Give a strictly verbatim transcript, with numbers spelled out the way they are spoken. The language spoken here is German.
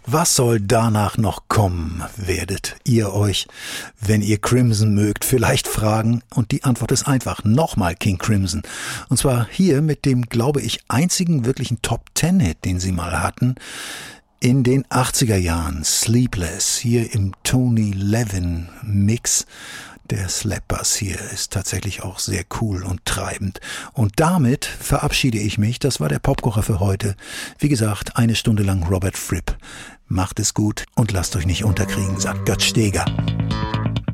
Was soll danach noch kommen, werdet ihr euch, wenn ihr Crimson mögt, vielleicht fragen. Und die Antwort ist einfach. Nochmal King Crimson. Und zwar hier mit dem, glaube ich, einzigen wirklichen Top-Ten-Hit, den sie mal hatten. In den achtziger Jahren. Sleepless. Hier im Tony Levin Mix. Der Slap-Bass hier ist tatsächlich auch sehr cool und treibend. Und damit verabschiede ich mich. Das war der Popkocher für heute. Wie gesagt, eine Stunde lang Robert Fripp. Macht es gut und lasst euch nicht unterkriegen, sagt Götz Steger.